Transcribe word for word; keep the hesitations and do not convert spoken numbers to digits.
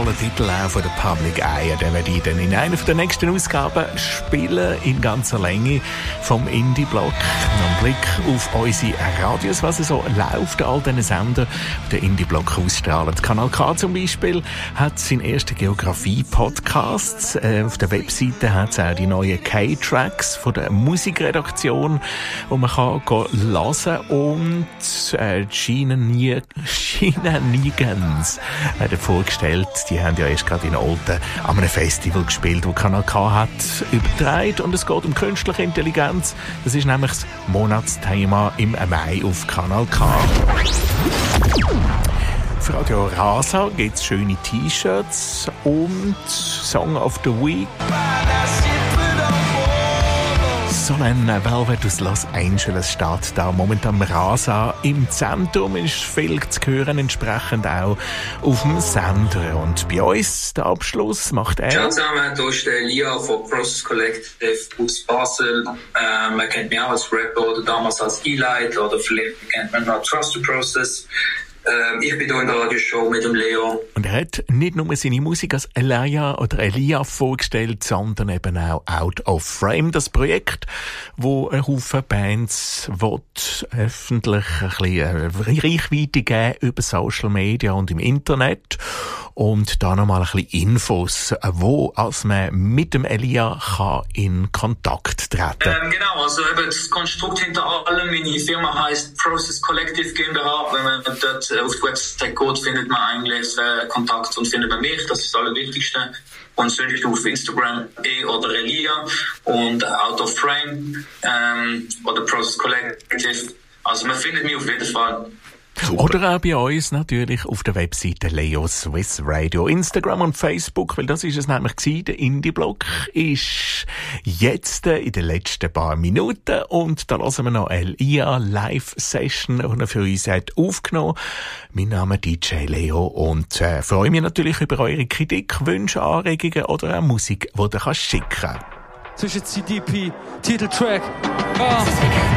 toller Titel auch von der Public Eye. Den werde ich dann in einer der nächsten Ausgaben spielen, in ganzer Länge vom Indie-Blog. Ein Blick auf unsere Radios, was so läuft, all diesen Sender, der Indie-Blog ausstrahlen. Kanal K zum Beispiel hat seinen ersten Geografie-Podcast. Äh, auf der Webseite hat es auch die neuen K-Tracks von der Musikredaktion, wo man kann hören kann. Und äh, Gina Nigans hat er vorgestellt. Die haben ja erst gerade in Olten an einem Festival gespielt, wo Kanal K hat übertragen. Und es geht um künstliche Intelligenz. Das ist nämlich das Monatsthema im Mai auf Kanal K. Für Radio Rasa gibt es schöne T-Shirts und Song of the Week. Solène Velvet aus Los Angeles steht da momentan Rasa im Zentrum, ist viel zu hören, entsprechend auch auf dem Sender. Und bei uns, der Abschluss, macht er... Ciao zusammen, hier ist der Lia von Process Collective aus Basel. Ähm, man kennt mich auch als Rapper oder damals als E-Light oder vielleicht kennt man noch Trust the Process. Ähm, ich bin hier in der Radioshow mit dem Leo. Und er hat nicht nur seine Musik als Elia oder Elia vorgestellt, sondern eben auch Out of Frame, das Projekt, wo ein Haufen Bands will, öffentlich ein bisschen Reichweite geben über Social Media und im Internet. Und da nochmal ein bisschen Infos, wo als man mit dem Elia kann in Kontakt treten. Ähm, genau, also eben das Konstrukt hinter allem. Meine Firma heisst Process Collective GmbH. Wenn man dort auf die Website geht, findet man eigentlich äh, Kontakt und findet man mich. Das ist das Allerwichtigste. Und sonst auf Instagram E oder Elia und Out of Frame ähm, oder Process Collective. Also man findet mich auf jeden Fall. Super. Oder auch bei uns natürlich auf der Webseite Leo Swiss Radio, Instagram und Facebook, weil das ist es nämlich gewesen. Der Indie-Blog ist jetzt in den letzten paar Minuten und da hören wir noch eine I A-Live-Session, die er für uns hat aufgenommen. Mein Name ist D J Leo und äh, freue mich natürlich über eure Kritik, Wünsche, Anregungen oder auch Musik, die ihr schicken kannst. Zwischen C D P, Titeltrack. Ah.